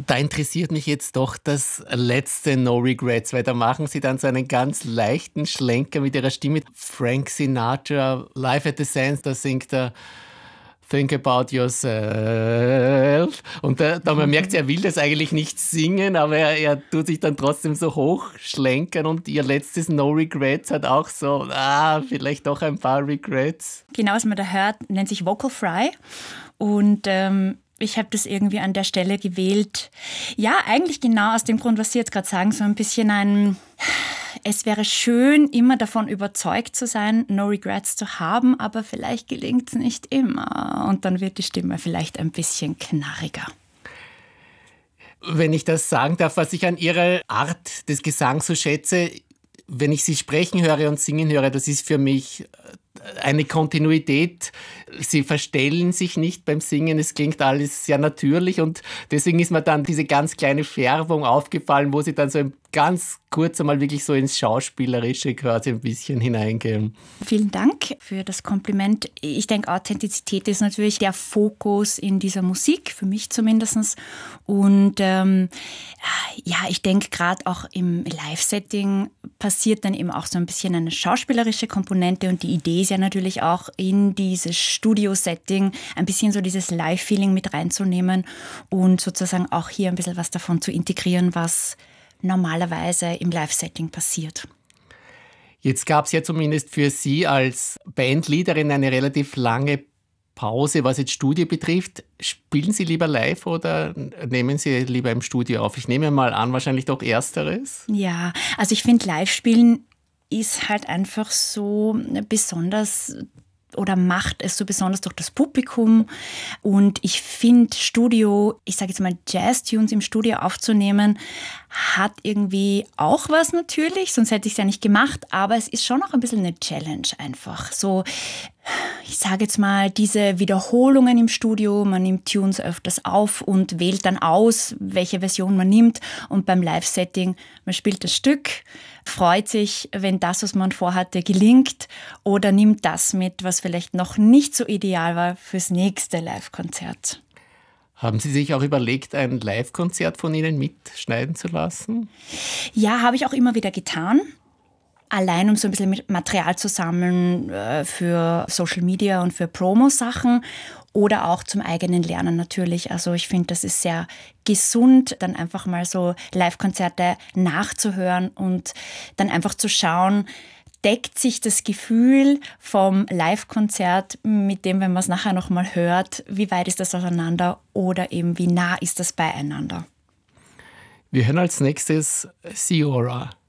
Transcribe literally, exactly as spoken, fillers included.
Da interessiert mich jetzt doch das letzte No Regrets, weil da machen Sie dann so einen ganz leichten Schlenker mit Ihrer Stimme. Frank Sinatra, Live at the Sands, da singt er Think about yourself. Und da, da man merkt, er will das eigentlich nicht singen, aber er, er tut sich dann trotzdem so hochschlenkern. Und Ihr letztes No Regrets hat auch so, ah, vielleicht doch ein paar Regrets. Genau, was man da hört, nennt sich Vocal Fry. Und ähm, ich habe das irgendwie an der Stelle gewählt. Ja, eigentlich genau aus dem Grund, was Sie jetzt gerade sagen, so ein bisschen ein... Es wäre schön, immer davon überzeugt zu sein, No Regrets zu haben, aber vielleicht gelingt es nicht immer. Und dann wird die Stimme vielleicht ein bisschen knarriger. Wenn ich das sagen darf, was ich an Ihrer Art des Gesangs so schätze, wenn ich Sie sprechen höre und singen höre, das ist für mich eine Kontinuität. Sie verstellen sich nicht beim Singen, es klingt alles sehr natürlich und deswegen ist mir dann diese ganz kleine Färbung aufgefallen, wo Sie dann so ganz kurz einmal wirklich so ins Schauspielerische quasi ein bisschen hineingehen. Vielen Dank für das Kompliment. Ich denke, Authentizität ist natürlich der Fokus in dieser Musik, für mich zumindest. Und ähm, ja, ich denke, gerade auch im Live-Setting passiert dann eben auch so ein bisschen eine schauspielerische Komponente und die Idee ist ja natürlich auch in dieses Studio-Setting ein bisschen so dieses Live-Feeling mit reinzunehmen und sozusagen auch hier ein bisschen was davon zu integrieren, was normalerweise im Live-Setting passiert. Jetzt gab es ja zumindest für Sie als Bandleaderin eine relativ lange Pause, was jetzt Studio betrifft. Spielen Sie lieber live oder nehmen Sie lieber im Studio auf? Ich nehme mal an, wahrscheinlich doch Ersteres. Ja, also ich finde, Live-Spielen ist halt einfach so besonders oder macht es so besonders durch das Publikum. Und ich finde, Studio, ich sage jetzt mal Jazz-Tunes im Studio aufzunehmen, hat irgendwie auch was natürlich, sonst hätte ich es ja nicht gemacht, aber es ist schon auch ein bisschen eine Challenge einfach. So, ich sage jetzt mal, diese Wiederholungen im Studio, man nimmt Tunes öfters auf und wählt dann aus, welche Version man nimmt. Und beim Live-Setting, man spielt das Stück, freut sich, wenn das, was man vorhatte, gelingt oder nimmt das mit, was vielleicht noch nicht so ideal war fürs nächste Live-Konzert. Haben Sie sich auch überlegt, ein Live-Konzert von Ihnen mitschneiden zu lassen? Ja, habe ich auch immer wieder getan. Allein um so ein bisschen Material zu sammeln äh, für Social Media und für Promo-Sachen oder auch zum eigenen Lernen natürlich. Also ich finde, das ist sehr gesund, dann einfach mal so Live-Konzerte nachzuhören und dann einfach zu schauen, deckt sich das Gefühl vom Live-Konzert mit dem, wenn man es nachher nochmal hört, wie weit ist das auseinander oder eben wie nah ist das beieinander. Wir hören als nächstes Ciora.